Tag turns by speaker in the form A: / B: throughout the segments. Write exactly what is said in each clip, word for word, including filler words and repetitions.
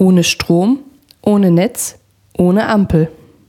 A: Ohne Strom, ohne Netz, ohne Ampel.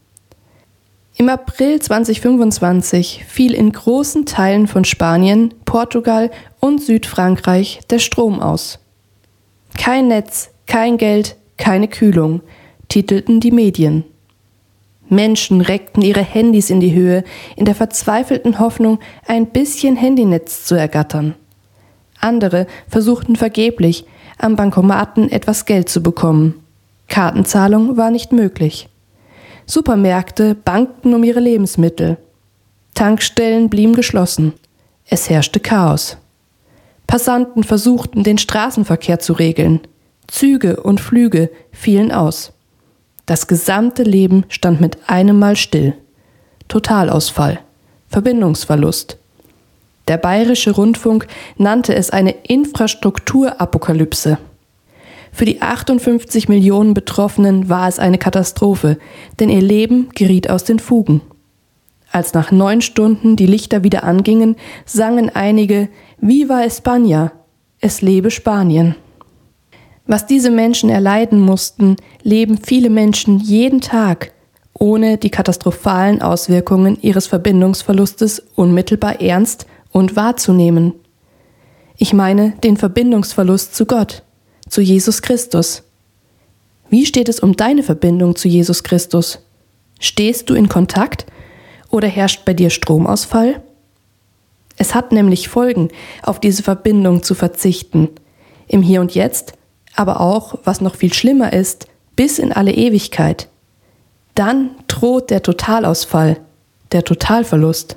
A: Im April zweitausendfünfundzwanzig fiel in großen Teilen von Spanien, Portugal und Südfrankreich der Strom aus. Kein Netz, kein Geld, keine Kühlung, titelten die Medien. Menschen reckten ihre Handys in die Höhe, in der verzweifelten Hoffnung, ein bisschen Handynetz zu ergattern. Andere versuchten vergeblich, am Bankomaten etwas Geld zu bekommen. Kartenzahlung war nicht möglich. Supermärkte bangten um ihre Lebensmittel. Tankstellen blieben geschlossen. Es herrschte Chaos. Passanten versuchten, den Straßenverkehr zu regeln. Züge und Flüge fielen aus. Das gesamte Leben stand mit einem Mal still. Totalausfall. Verbindungsverlust. Der Bayerische Rundfunk nannte es eine Infrastrukturapokalypse. Für die achtundfünfzig Millionen Betroffenen war es eine Katastrophe, denn ihr Leben geriet aus den Fugen. Als nach neun Stunden die Lichter wieder angingen, sangen einige »Viva España«, es lebe Spanien. Was diese Menschen erleiden mussten, leben viele Menschen jeden Tag, ohne die katastrophalen Auswirkungen ihres Verbindungsverlustes unmittelbar ernst und wahrzunehmen. Ich meine den Verbindungsverlust zu Gott, zu Jesus Christus. Wie steht es um deine Verbindung zu Jesus Christus? Stehst du in Kontakt oder herrscht bei dir Stromausfall? Es hat nämlich Folgen, auf diese Verbindung zu verzichten, im Hier und Jetzt, aber auch, was noch viel schlimmer ist, bis in alle Ewigkeit. Dann droht der Totalausfall, der Totalverlust.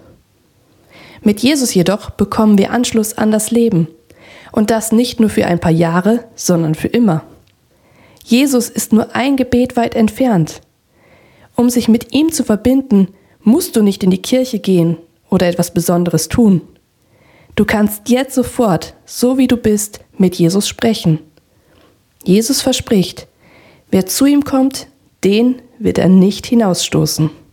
A: Mit Jesus jedoch bekommen wir Anschluss an das Leben. Und das nicht nur für ein paar Jahre, sondern für immer. Jesus ist nur ein Gebet weit entfernt. Um sich mit ihm zu verbinden, musst du nicht in die Kirche gehen oder etwas Besonderes tun. Du kannst jetzt sofort, so wie du bist, mit Jesus sprechen. Jesus verspricht, wer zu ihm kommt, den wird er nicht hinausstoßen.